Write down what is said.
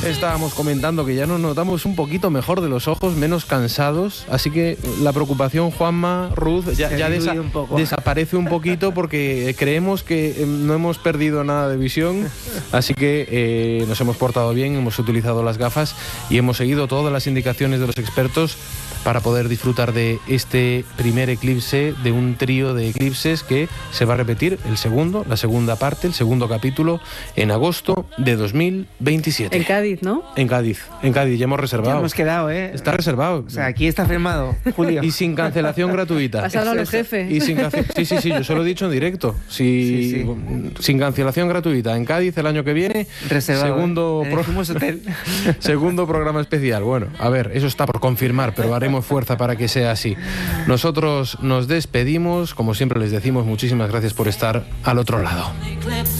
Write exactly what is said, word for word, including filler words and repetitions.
estábamos comentando que ya nos notamos un poquito mejor de los ojos, menos cansados, así que la preocupación, Juanma, Ruth, ya, ya desa- un poco. desaparece un poquito porque creemos que eh, no hemos perdido nada de visión, así que eh, nos hemos portado bien, hemos utilizado las gafas y hemos seguido todas las indicaciones de los expertos para poder disfrutar de este primer eclipse, de un trío de eclipses que se va a repetir, el segundo, la segunda parte, el segundo capítulo, en agosto de dos mil veintisiete. En Cádiz, ¿no? En Cádiz, en Cádiz, ya hemos reservado. Ya hemos quedado, ¿eh? Está reservado. O sea, aquí está firmado, Julio. Y sin cancelación gratuita. Pásalo a los jefes. Y sin cance- sí, sí, sí, yo se lo he dicho en directo. Si, Sí, sí. Sin cancelación gratuita. En Cádiz el año que viene, Reservado, segundo, ¿eh? pro- Elegimos hotel. segundo programa especial. Bueno, a ver, eso está por confirmar, pero haremos fuerza para que sea así. Nosotros nos despedimos, como siempre les decimos, muchísimas gracias por estar al otro lado.